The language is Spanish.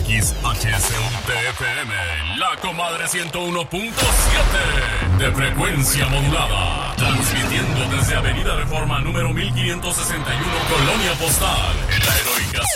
XHCUTFM, La Comadre 101.7 de frecuencia modulada. Transmitiendo desde Avenida Reforma número 1561, Colonia Postal, en la heroica